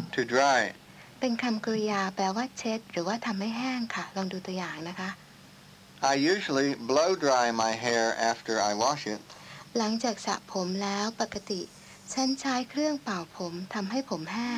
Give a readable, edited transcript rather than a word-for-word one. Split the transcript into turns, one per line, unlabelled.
to dry.
เป็นคำกริยาแปลว่าเช็ดหรือว่าทำให้แห้งค่ะลองดูตัวอย่างนะคะ
I usually blow dry my hair after I wash it.
หลังจากสระผมแล้วปกติฉันใช้เครื่องเป่าผมทำให้ผมแห้ง